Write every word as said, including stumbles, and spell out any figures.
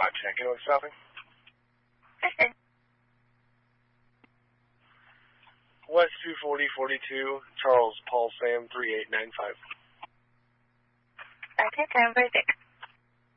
five ten. Can you look stopping? Okay. West two forty forty-two, Charles Paul Sam three eight nine five. Okay, time for six.